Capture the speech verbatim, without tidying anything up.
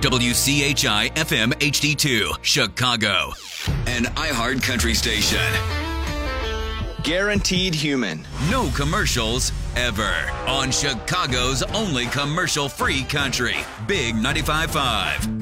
W C H I F M H D two, Chicago. An iHeart Country station. Guaranteed human. No commercials ever. On Chicago's only commercial-free country. Big ninety-five point five.